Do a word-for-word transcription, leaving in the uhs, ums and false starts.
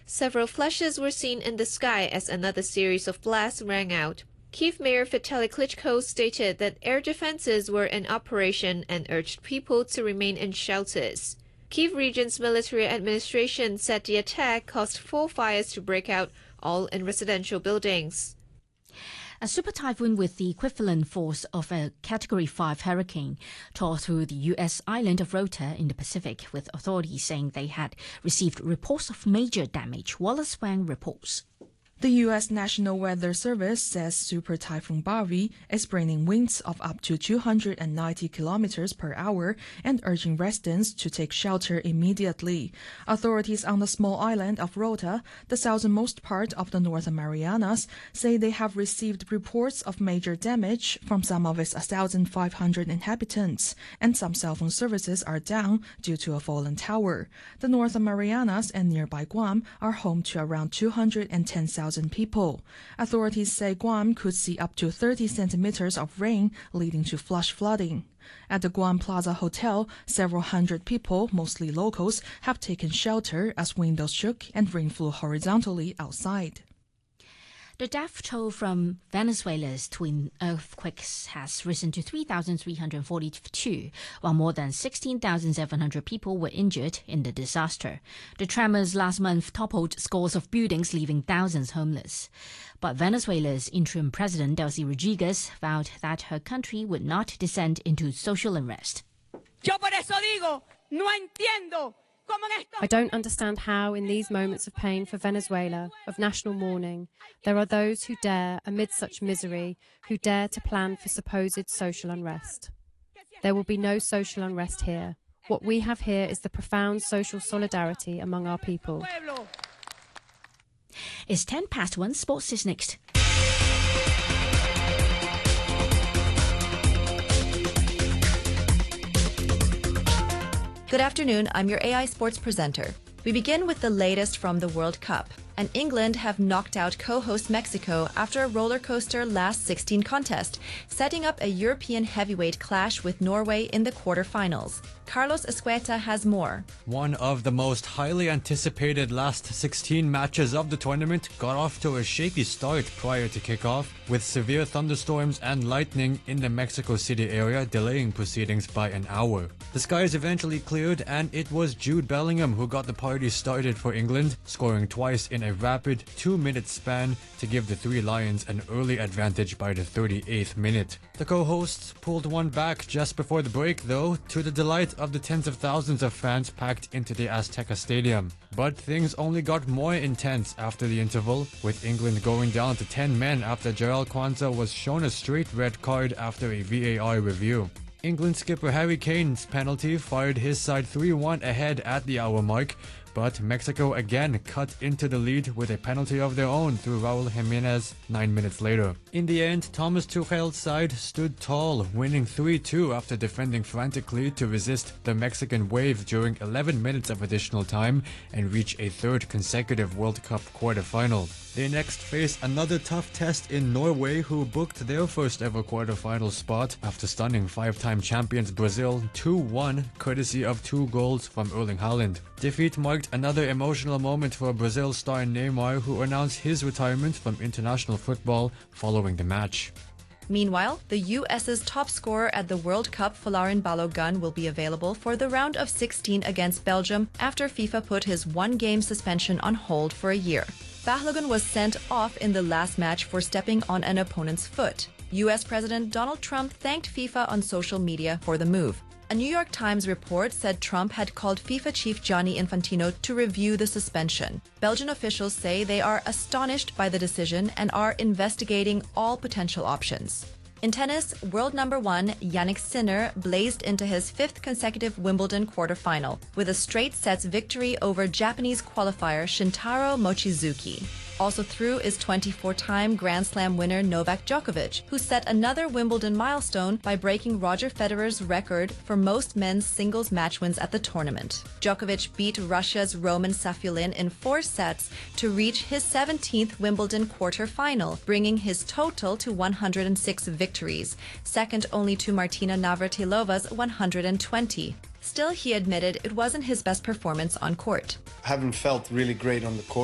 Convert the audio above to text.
Several flashes were seen in the sky as another series of blasts rang out. Kyiv Mayor Vitaly Klitschko stated that air defenses were in operation and urged people to remain in shelters. Kyiv region's military administration said the attack caused four fires to break out, all in residential buildings. A super typhoon with the equivalent force of a Category five hurricane tore through the U S island of Rota in the Pacific, with authorities saying they had received reports of major damage. Wallace Wang reports. The U S National Weather Service says Super Typhoon Barvey is bringing winds of up to two hundred ninety kilometers per hour and urging residents to take shelter immediately. Authorities on the small island of Rota, the southernmost part of the Northern Marianas, say they have received reports of major damage from some of its one thousand five hundred inhabitants, and some cell phone services are down due to a fallen tower. The Northern Marianas and nearby Guam are home to around two hundred ten thousand people. Authorities say Guam could see up to thirty centimeters of rain, leading to flash flooding. At the Guam Plaza Hotel, several hundred people, mostly locals, have taken shelter as windows shook and rain flew horizontally outside. The death toll from Venezuela's twin earthquakes has risen to three thousand three hundred forty-two, while more than sixteen thousand seven hundred people were injured in the disaster. The tremors last month toppled scores of buildings, leaving thousands homeless. But Venezuela's interim president, Delcy Rodriguez, vowed that her country would not descend into social unrest. Yo por eso digo, no entiendo. I don't understand how, in these moments of pain for Venezuela, of national mourning, there are those who dare, amid such misery, who dare to plan for supposed social unrest. There will be no social unrest here. What we have here is the profound social solidarity among our people. It's ten past one. Sports is next. Good afternoon, I'm your A I Sports presenter. We begin with the latest from the World Cup. And England have knocked out co-host Mexico after a roller coaster last sixteen contest, setting up a European heavyweight clash with Norway in the quarterfinals. Carlos Escueta has more. One of the most highly anticipated last sixteen matches of the tournament got off to a shaky start prior to kickoff, with severe thunderstorms and lightning in the Mexico City area delaying proceedings by an hour. The skies eventually cleared, and it was Jude Bellingham who got the party started for England, scoring twice in a rapid two-minute span to give the Three Lions an early advantage by the thirty-eighth minute. The co-hosts pulled one back just before the break, though, to the delight of the tens of thousands of fans packed into the Azteca Stadium. But things only got more intense after the interval, with England going down to ten men after Jarell Quansah was shown a straight red card after a V A R review. England skipper Harry Kane's penalty fired his side three one ahead at the hour mark, but Mexico again cut into the lead with a penalty of their own through Raul Jimenez nine minutes later. In the end, Thomas Tuchel's side stood tall, winning three two after defending frantically to resist the Mexican wave during eleven minutes of additional time and reach a third consecutive World Cup quarterfinal. They next face another tough test in Norway, who booked their first ever quarterfinal spot after stunning five-time champions Brazil two one, courtesy of two goals from Erling Haaland. Defeat marked another emotional moment for Brazil star Neymar, who announced his retirement from international football following the match. Meanwhile, the U S's top scorer at the World Cup, Folarin Balogun, will be available for the round of sixteen against Belgium after FIFA put his one-game suspension on hold for a year. Balogun was sent off in the last match for stepping on an opponent's foot. U S President Donald Trump thanked FIFA on social media for the move. A New York Times report said Trump had called FIFA chief Gianni Infantino to review the suspension. Belgian officials say they are astonished by the decision and are investigating all potential options. In tennis, world number one Jannik Sinner blazed into his fifth consecutive Wimbledon quarterfinal with a straight sets victory over Japanese qualifier Shintaro Mochizuki. Also through is twenty-four-time Grand Slam winner Novak Djokovic, who set another Wimbledon milestone by breaking Roger Federer's record for most men's singles match wins at the tournament. Djokovic beat Russia's Roman Safulin in four sets to reach his seventeenth Wimbledon quarterfinal, bringing his total to one hundred six victories, second only to Martina Navratilova's one hundred twenty. Still, he admitted it wasn't his best performance on court. I haven't felt really great on the court.